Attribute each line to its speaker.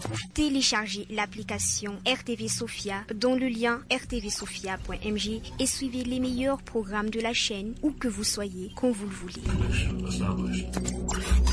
Speaker 1: Téléchargez l'application RTV Sophia dans le lien rtvsophia.mg et suivez les meilleurs programmes de la chaîne où que vous soyez, quand vous le voulez.